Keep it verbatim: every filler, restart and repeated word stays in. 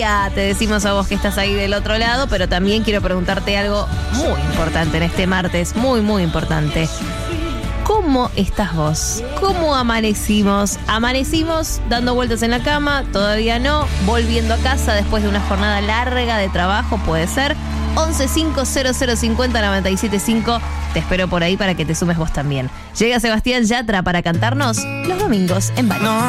día, te decimos a vos que estás ahí del otro lado, pero también quiero preguntarte algo muy importante en este martes, muy, muy importante. ¿Cómo estás vos? ¿Cómo amanecimos? ¿Amanecimos dando vueltas en la cama? Todavía no. ¿Volviendo a casa después de una jornada larga de trabajo? Puede ser. once cinco cero cero cincuenta noventa y siete cinco. Te espero por ahí para que te sumes vos también. Llega Sebastián Yatra para cantarnos los domingos en Vale.